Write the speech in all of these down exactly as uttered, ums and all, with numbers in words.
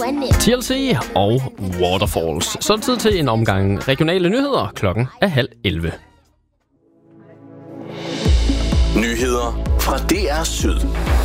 T L C og Waterfalls. Så er det tid til en omgang regionale nyheder. Klokken er halv elleve. Nyheder fra D R Syd.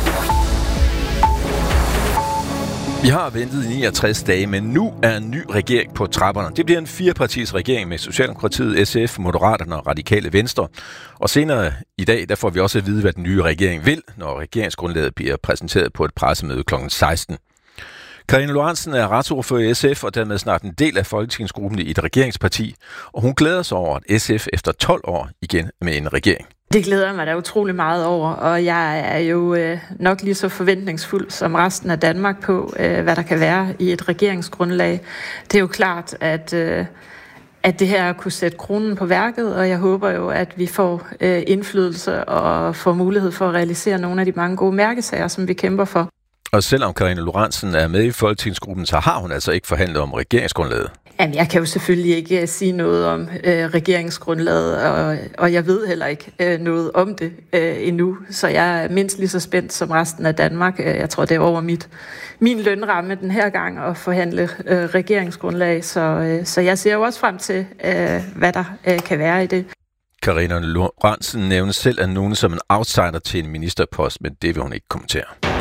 Vi har ventet i niogtres dage, men nu er en ny regering på trapperne. Det bliver en firepartis regering med Socialdemokratiet, S F, Moderaterne og Radikale Venstre. Og senere i dag, der får vi også at vide, hvad den nye regering vil, når regeringsgrundlaget bliver præsenteret på et pressemøde klokken seksten. Karina Lorentzen er retsordfører i S F og dermed snart en del af folketingsgruppen i et regeringsparti. Og hun glæder sig over, at S F efter tolv år igen er med en regering. Det glæder mig da utrolig meget over, og jeg er jo øh, nok lige så forventningsfuld som resten af Danmark på, øh, hvad der kan være i et regeringsgrundlag. Det er jo klart, at, øh, at det her kunne sætte kronen på værket, og jeg håber jo, at vi får øh, indflydelse og får mulighed for at realisere nogle af de mange gode mærkesager, som vi kæmper for. Og selvom Karina Lorentzen er med i folketingsgruppen, så har hun altså ikke forhandlet om regeringsgrundlaget. Jamen, jeg kan jo selvfølgelig ikke uh, sige noget om øh, regeringsgrundlaget, og, og jeg ved heller ikke øh, noget om det øh, endnu. Så jeg er mindst lige så spændt som resten af Danmark. Jeg tror, det er over mit, min lønramme den her gang at forhandle øh, regeringsgrundlag. Så, øh, så jeg ser jo også frem til, øh, hvad der øh, kan være i det. Karina Lorentzen nævner selv af nogen som en outsider til en ministerpost, men det vil hun ikke kommentere.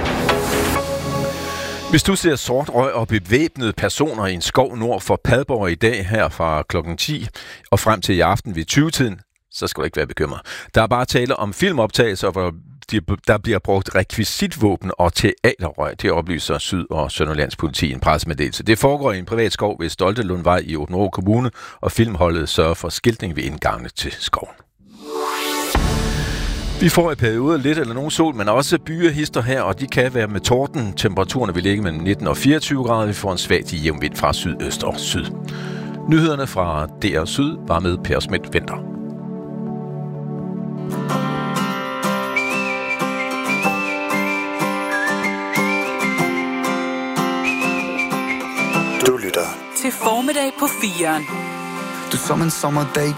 Hvis du ser sort røg og bevæbnede personer i en skov nord for Padborg i dag her fra klokken ti og frem til i aften ved tyve-tiden, så skal du ikke være bekymret. Der er bare tale om filmoptagelser, hvor der bliver brugt rekvisitvåben og teaterrøg. Det oplyser Syd- og Sønderlands politi i en pressemeddelelse. Det foregår i en privat skov ved Stoltelundvej i Aabenraa Kommune, og filmholdet sørger for skiltning ved indgangene til skoven. Vi får i perioder lidt eller nogen sol, men også byer hister her, og de kan være med torden. Temperaturen vil ligge mellem nitten og fireogtyve grader. Vi får en svag til jævn vind fra sydøst og syd. Nyhederne fra D R Syd var med Per Schmidt Venter. Du lytter til formiddag på fireren. Du som en sommerdag